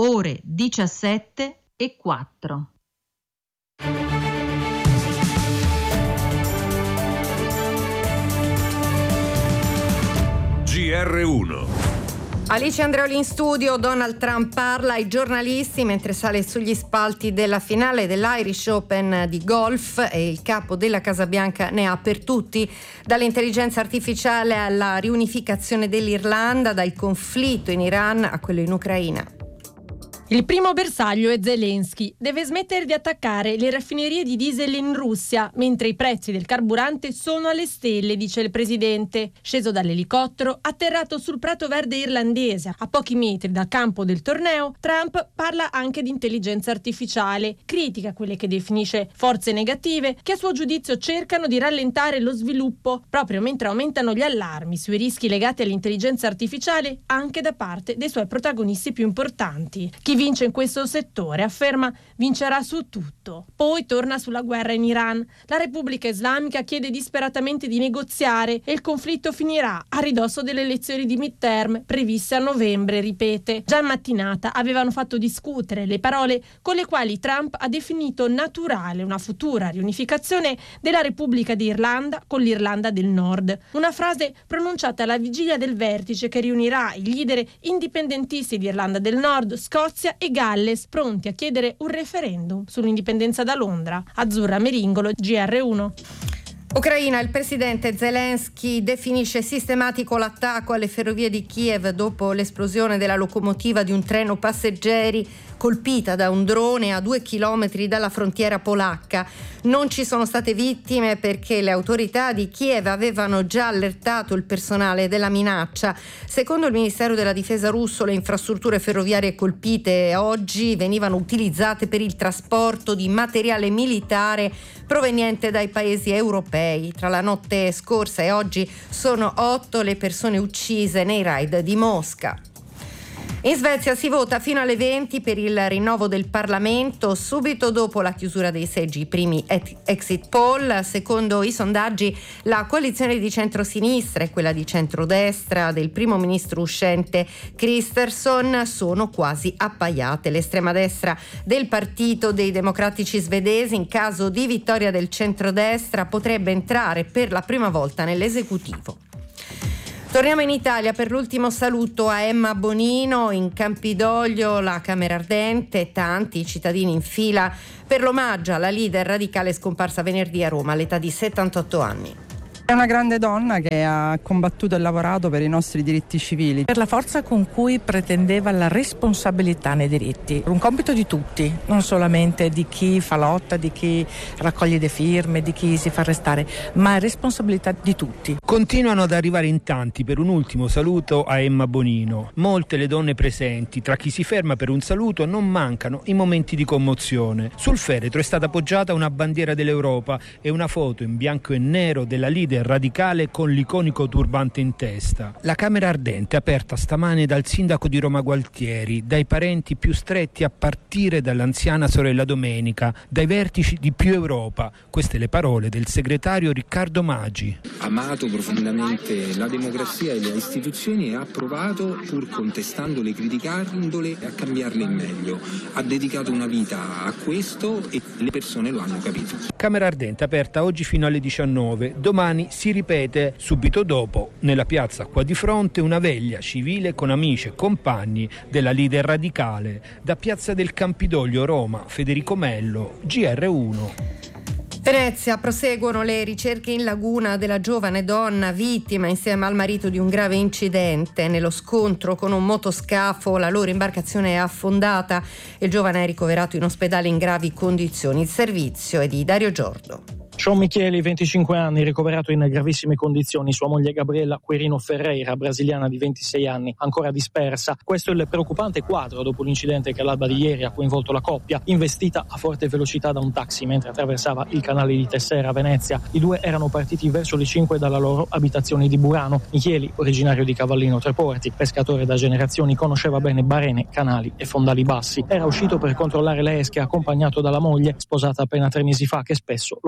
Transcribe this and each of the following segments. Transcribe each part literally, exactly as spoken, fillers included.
ore diciassette e quattro. G R uno. Alice Andreoli in studio. Donald Trump parla ai giornalisti mentre sale sugli spalti della finale dell'Irish Open di golf e il capo della Casa Bianca ne ha per tutti, dall'intelligenza artificiale alla riunificazione dell'Irlanda, dal conflitto in Iran a quello in Ucraina. Il primo bersaglio è Zelensky. Deve smettere di attaccare le raffinerie di diesel in Russia, mentre i prezzi del carburante sono alle stelle, dice il presidente. Sceso dall'elicottero, atterrato sul prato verde irlandese, a pochi metri dal campo del torneo, Trump parla anche di intelligenza artificiale. Critica quelle che definisce forze negative che a suo giudizio cercano di rallentare lo sviluppo, proprio mentre aumentano gli allarmi sui rischi legati all'intelligenza artificiale anche da parte dei suoi protagonisti più importanti. Chi vince in questo settore, afferma, vincerà su tutto. Poi torna sulla guerra in Iran. La Repubblica Islamica chiede disperatamente di negoziare e il conflitto finirà a ridosso delle elezioni di midterm previste a novembre, ripete. Già in mattinata avevano fatto discutere le parole con le quali Trump ha definito naturale una futura riunificazione della Repubblica di Irlanda con l'Irlanda del Nord. Una frase pronunciata alla vigilia del vertice che riunirà i leader indipendentisti di Irlanda del Nord, Scozia e Galles, pronti a chiedere un referendum sull'indipendenza da Londra. Azzurra Meringolo, G R uno. Ucraina, il presidente Zelensky definisce sistematico l'attacco alle ferrovie di Kiev dopo l'esplosione della locomotiva di un treno passeggeri colpita da un drone a due chilometri dalla frontiera polacca. Non ci sono state vittime perché le autorità di Kiev avevano già allertato il personale della minaccia. Secondo il Ministero della Difesa russo, le infrastrutture ferroviarie colpite oggi venivano utilizzate per il trasporto di materiale militare proveniente dai paesi europei. Tra la notte scorsa e oggi sono otto le persone uccise nei raid di Mosca. In Svezia si vota fino alle venti per il rinnovo del Parlamento, subito dopo la chiusura dei seggi, i primi exit poll. Secondo i sondaggi, la coalizione di centrosinistra e quella di centrodestra del primo ministro uscente Kristersson sono quasi appaiate. L'estrema destra del Partito dei Democratici svedesi, in caso di vittoria del centrodestra, potrebbe entrare per la prima volta nell'esecutivo. Torniamo in Italia per l'ultimo saluto a Emma Bonino. In Campidoglio la Camera Ardente, tanti cittadini in fila per l'omaggio alla leader radicale scomparsa venerdì a Roma all'età di settantotto anni. È una grande donna che ha combattuto e lavorato per i nostri diritti civili, per la forza con cui pretendeva la responsabilità nei diritti. Un compito di tutti, non solamente di chi fa lotta, di chi raccoglie le firme, di chi si fa arrestare, ma responsabilità di tutti. Continuano ad arrivare in tanti per un ultimo saluto a Emma Bonino. Molte le donne presenti, tra chi si ferma per un saluto non mancano i momenti di commozione. Sul feretro è stata appoggiata una bandiera dell'Europa e una foto in bianco e nero della leader radicale con l'iconico turbante in testa. La Camera Ardente è aperta stamane dal sindaco di Roma Gualtieri, dai parenti più stretti a partire dall'anziana sorella Domenica, dai vertici di Più Europa. Queste le parole del segretario Riccardo Maggi. Amato profondamente la democrazia e le istituzioni e ha provato, pur contestandole, criticandole, a cambiarle in meglio. Ha dedicato una vita a questo e le persone lo hanno capito. Camera Ardente aperta oggi fino alle diciannove. Domani si ripete, subito dopo, nella piazza qua di fronte, una veglia civile con amici e compagni della leader radicale. Da Piazza del Campidoglio, Roma, Federico Mello, G R uno. Venezia, proseguono le ricerche in laguna della giovane donna vittima insieme al marito di un grave incidente. Nello scontro con un motoscafo la loro imbarcazione è affondata e il giovane è ricoverato in ospedale in gravi condizioni. Il servizio è di Dario Giordo. Sean Micheli, venticinque anni, ricoverato in gravissime condizioni. Sua moglie Gabriella Quirino Ferreira, brasiliana di ventisei anni, ancora dispersa. Questo è il preoccupante quadro dopo l'incidente che all'alba di ieri ha coinvolto la coppia, investita a forte velocità da un taxi mentre attraversava il canale di Tessera a Venezia. I due erano partiti verso le cinque dalla loro abitazione di Burano. Micheli, originario di Cavallino Treporti, pescatore da generazioni, conosceva bene barene, canali e fondali bassi. Era uscito per controllare le esche accompagnato dalla moglie, sposata appena tre mesi fa, che spesso lo seguiva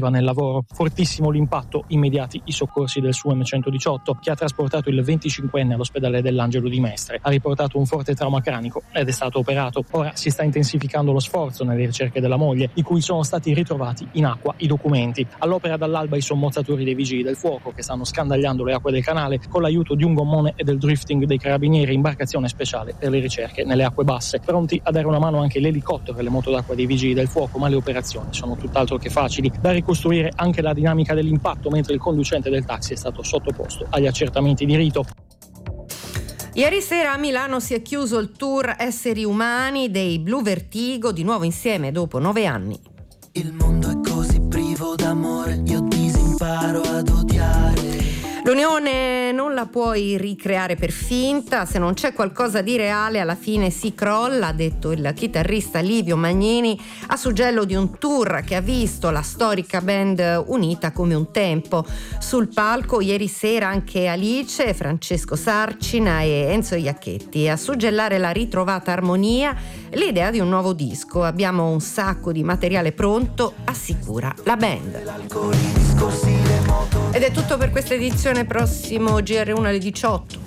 locomotiva nel lavoro. Fortissimo l'impatto, immediati i soccorsi del S U M centodiciotto, che ha trasportato il venticinquenne all'ospedale dell'Angelo di Mestre. Ha riportato un forte trauma cranico ed è stato operato. Ora si sta intensificando lo sforzo nelle ricerche della moglie, di cui sono stati ritrovati in acqua i documenti. All'opera dall'alba i sommozzatori dei vigili del fuoco, che stanno scandagliando le acque del canale con l'aiuto di un gommone e del drifting dei carabinieri, imbarcazione speciale per le ricerche nelle acque basse. Pronti a dare una mano anche l'elicottero e le moto d'acqua dei vigili del fuoco, ma le operazioni sono tutt'altro che facili. Da ricostruire anche la dinamica dell'impatto, mentre il conducente del taxi è stato sottoposto agli accertamenti di rito. Ieri sera a Milano si è chiuso il tour Esseri Umani dei Blue Vertigo, di nuovo insieme dopo nove anni. Il mondo è così privo d'amore, io disimparo ad odiare. L'unione non la puoi ricreare per finta, se non c'è qualcosa di reale alla fine si crolla, ha detto il chitarrista Livio Magnini a suggello di un tour che ha visto la storica band unita come un tempo. Sul palco ieri sera anche Alice, Francesco Sarcina e Enzo Iacchetti a suggellare la ritrovata armonia, l'idea di un nuovo disco. Abbiamo un sacco di materiale pronto, assicura la band. Ed è tutto per questa edizione, prossimo G R uno alle diciotto.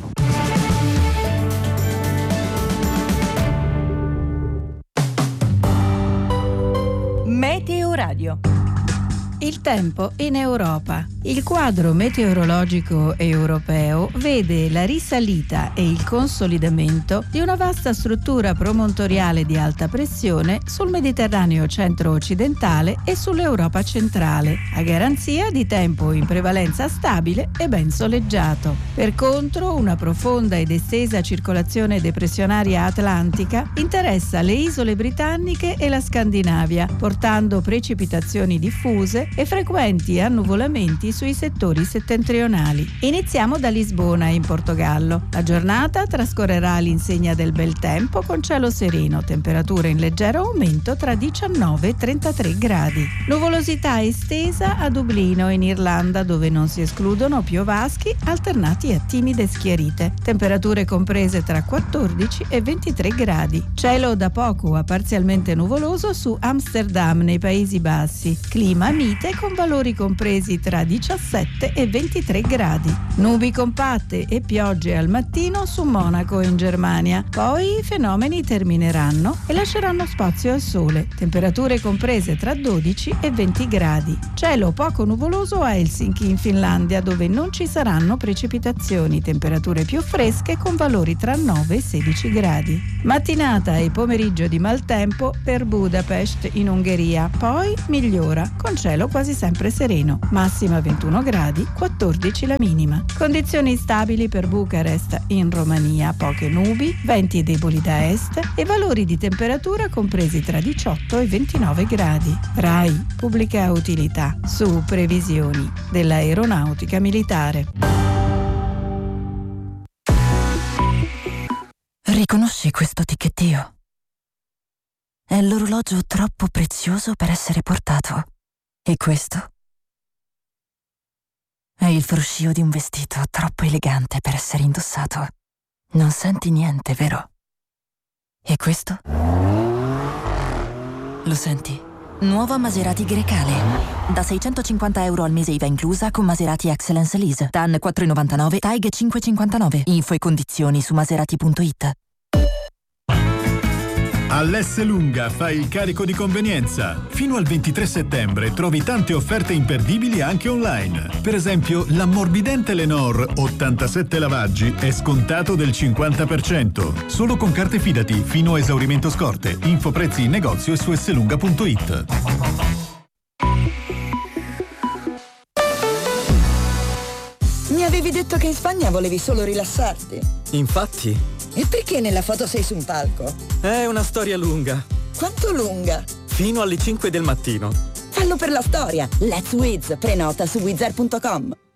Meteo Radio. Il tempo in Europa. Il quadro meteorologico europeo vede la risalita e il consolidamento di una vasta struttura promontoriale di alta pressione sul Mediterraneo centro-occidentale e sull'Europa centrale, a garanzia di tempo in prevalenza stabile e ben soleggiato. Per contro, una profonda ed estesa circolazione depressionaria atlantica interessa le isole britanniche e la Scandinavia, portando precipitazioni diffuse e frequenti annuvolamenti sui settori settentrionali. Iniziamo da Lisbona, in Portogallo. La giornata trascorrerà all'insegna del bel tempo con cielo sereno, temperature in leggero aumento tra diciannove e trentatré gradi. Nuvolosità estesa a Dublino, in Irlanda, dove non si escludono piovaschi alternati a timide schiarite. Temperature comprese tra quattordici e ventitré gradi. Cielo da poco a parzialmente nuvoloso su Amsterdam, nei Paesi Bassi. Clima mite con valori compresi tra diciassette e ventitré gradi. Nubi compatte e piogge al mattino su Monaco, in Germania. Poi i fenomeni termineranno e lasceranno spazio al sole. Temperature comprese tra dodici e venti gradi. Cielo poco nuvoloso a Helsinki, in Finlandia, dove non ci saranno precipitazioni. Temperature più fresche con valori tra nove e sedici gradi. Mattinata e pomeriggio di maltempo per Budapest, in Ungheria. Poi migliora con cielo quasi sempre sereno, massima ventuno gradi, quattordici la minima. Condizioni stabili per Bucarest, in Romania, poche nubi, venti deboli da est e valori di temperatura compresi tra diciotto e ventinove gradi. RAI, pubblica utilità, su previsioni dell'aeronautica militare. Riconosci questo ticchettio? È l'orologio troppo prezioso per essere portato. E questo? È il fruscio di un vestito troppo elegante per essere indossato. Non senti niente, vero? E questo? Lo senti? Nuova Maserati Grecale. Da seicentocinquanta euro al mese I V A inclusa con Maserati Excellence Lease. T A N quattro virgola novantanove, T A I G cinque virgola cinquantanove. Info e condizioni su maserati punto it. All'S Lunga fai il carico di convenienza. Fino al ventitré settembre trovi tante offerte imperdibili anche online. Per esempio, l'ammorbidente Lenor ottantasette lavaggi è scontato del cinquanta per cento. Solo con carte Fidati fino a esaurimento scorte. Info prezzi in negozio e su slunga punto it. Mi avevi detto che in Spagna volevi solo rilassarti. Infatti. E perché nella foto sei su un palco? È una storia lunga. Quanto lunga? Fino alle cinque del mattino. Fallo per la storia. Let's Wiz. Prenota su wizard punto com.